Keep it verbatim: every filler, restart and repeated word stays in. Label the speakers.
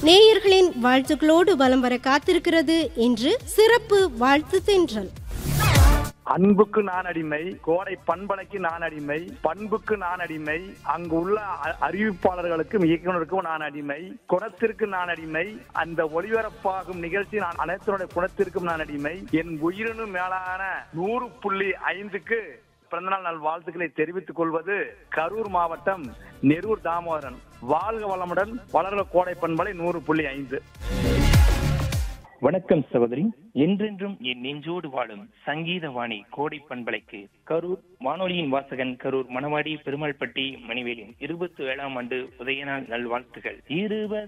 Speaker 1: நேயர்களின் வாழ்த்துக்களோடு வலம் வர காத்திருக்கிறது என்று சிறப்பு வாழ்த்து தென்றல்.
Speaker 2: அன்புக்கு நான் அடிமை, கோடை பண்பலைக்கு நான் அடிமை, பண்புக்கு நான் அடிமை, அங்கு உள்ள அறிவிப்பாளர்களுக்கும் இயக்குநருக்கும் நான் அடிமை, குணத்திற்கு நான் அடிமை, அந்த ஒளிபரப்பாகும் நிகழ்ச்சி நான் அனைத்தினுடைய குணத்திற்கும் நான் அடிமை, என் உயிரினும் மேலான நூறு புள்ளி ஐந்துக்கு பிறந்தநாள் நாள் வாழ்த்துக்களை தெரிவித்துக் கொள்வது கரூர் மாவட்டம் நெரூர் தாமோதரன். வாழ்க வளமுடன், வளர்க கோடை பண்பலை நூறு புள்ளி ஐந்து.
Speaker 3: வணக்கம் சகோதரி. என்றென்றும் என் நெஞ்சோடு வாழும் சங்கீத வாணி கோடை பண்பலைக்கு கரூர் வானொலியின் வாசகன் கரூர் மணவாடி பெருமாள்பட்டி மணிவேலின் இருபத்தி ஏழாம் ஆண்டு உதயநாள் நல்வாழ்த்துகள். இருபது